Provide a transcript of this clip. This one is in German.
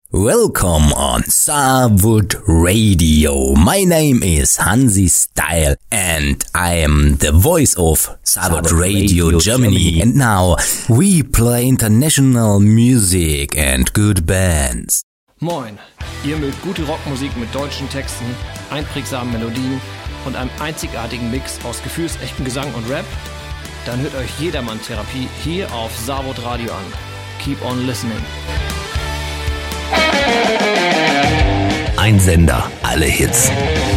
Welcome on Starwood Radio. My name is Hansi Style and I am the voice of Starwood Radio Germany. And now we play international music and good bands. Moin, ihr mögt gute Rockmusik mit deutschen Texten, einprägsamen Melodien und einem einzigartigen Mix aus gefühlsechtem Gesang und Rap? Dann hört euch Jedermann-Therapie hier auf Starwood Radio an. Keep on listening. Ein Sender, alle Hits.